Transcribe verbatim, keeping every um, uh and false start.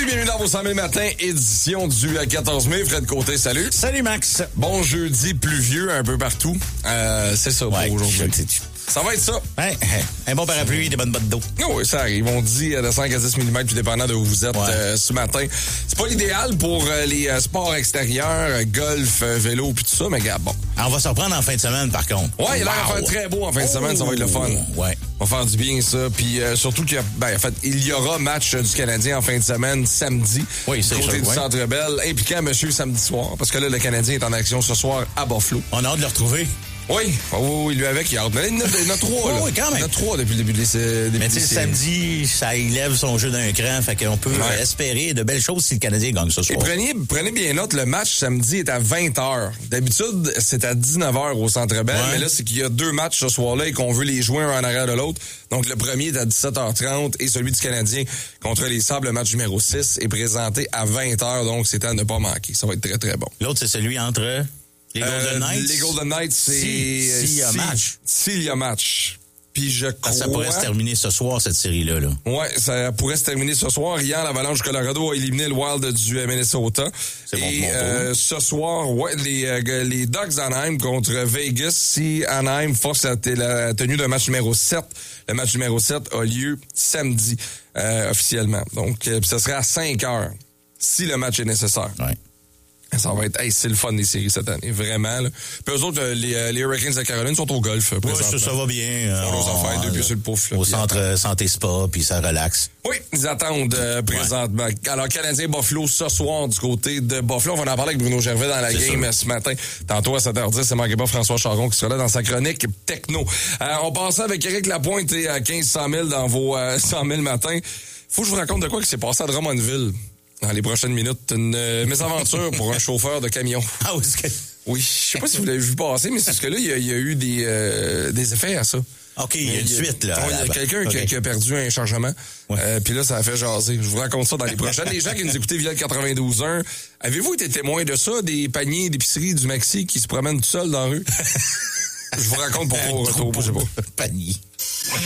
Salut, bienvenue dans vos cent mille matins, édition du quatorze mai. Fred Côté, salut. Salut, Max. Bon jeudi pluvieux un peu partout. Euh, c'est ça ouais, pour aujourd'hui. Je... Ça va être ça. Ouais, un bon parapluie, des bonnes bottes d'eau. Oh, oui, ça arrive. On dit de cinq à dix millimètres, puis dépendant de où vous êtes ouais. euh, ce matin. C'est pas l'idéal pour euh, les euh, sports extérieurs, euh, golf, euh, vélo, puis tout ça, mais gars, bon. On va se reprendre en fin de semaine, par contre. Ouais, il a l'air wow. faire très beau en fin de oh, semaine, ça va être le fun. Ouais. On va faire du bien, ça. Puis euh, surtout qu'il y a, ben, en fait, il y aura match du Canadien en fin de semaine, samedi. Oui, c'est côté ça, du ouais. Centre Bell, impliquant monsieur samedi soir, parce que là, le Canadien est en action ce soir à Buffalo. On a hâte de le retrouver. Oui, oh, oui, lui avec, il a hâte. Mais il y en a, il y en a trois, là. Oui, quand même. Il y en a trois depuis le début des séries. Mais tu sais, samedi, ça élève son jeu d'un cran, fait qu'on peut ouais. espérer de belles choses si le Canadien gagne ce soir. Et prenez, prenez bien note, le match samedi est à vingt heures. D'habitude, c'est à dix-neuf heures au Centre Bell, ouais. mais là, c'est qu'il y a deux matchs ce soir-là et qu'on veut les jouer un en arrière de l'autre. Donc, le premier est à dix-sept heures trente et celui du Canadien contre les Sables, le match numéro six, est présenté à vingt heures, donc c'est à ne pas manquer. Ça va être très, très bon. L'autre, c'est celui entre... Les Golden Knights? Euh, les Golden Knights, c'est... S'il si y a si, match. S'il y a match. Puis je crois... Ça pourrait se terminer ce soir, cette série-là. Là. Ouais, ça pourrait se terminer ce soir. Hier, l'Avalanche du Colorado a éliminé le Wild du Minnesota. C'est bon. Et euh, ce soir, ouais, les, euh, les Ducks d'Anaheim contre Vegas. Si Anaheim force la, la tenue d'un match numéro sept, le match numéro sept a lieu samedi, euh, officiellement. Donc, euh, ça serait à cinq heures, si le match est nécessaire. Ouais. Ça va être, hey, c'est le fun des séries cette année, vraiment. Là. Puis eux autres, les, les Hurricanes de Caroline sont au golf. Oui, ça, ça va bien. Ils font leurs affaires, deux pieds sur le pouf. Là, au centre euh, Santé Spa, puis ça relaxe. Oui, ils attendent euh, présentement. Ouais. Alors, Canadien Buffalo ce soir du côté de Buffalo. On va en parler avec Bruno Gervais dans la c'est game sûr. Ce matin. Tantôt à sept heures dix, c'est manqué pas François Charon qui sera là dans sa chronique techno. Euh, on passe avec Éric Lapointe et à quinze cent mille dans vos euh, cent mille matins. Faut que je vous raconte de quoi qui s'est passé à Drummondville. Dans les prochaines minutes, une euh, mésaventure pour un chauffeur de camion. Ah oui, c'est que... Oui, je sais pas si vous l'avez vu passer, mais c'est parce que là, il y a, il y a eu des, euh, des effets à ça. OK, il y a une suite, là. Il y a quelqu'un okay. qui, qui a perdu un chargement. Ouais. Euh, puis là, ça a fait jaser. Je vous raconte ça dans les prochaines. Les gens qui nous écoutaient via le quatre-vingt-douze un, avez-vous été témoin de ça, des paniers d'épicerie du Maxi qui se promènent tout seuls dans la rue? Je vous raconte pourquoi au retour, je sais pas. Panier.